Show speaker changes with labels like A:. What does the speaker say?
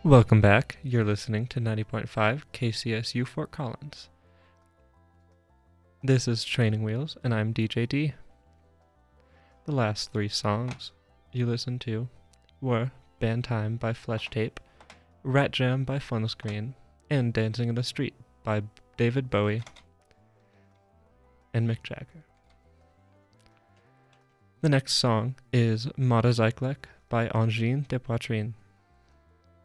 A: Welcome back. You're listening to 90.5 KCSU Fort Collins. This is Training Wheels, and I'm DJ D. The last three songs you listened to were Band Time by Flesh Tape, Rat Jam by Funnel Screen, and Dancing in the Street by David Bowie and Mick Jagger. The next song is Motorcyclek by Angine de Poitrine.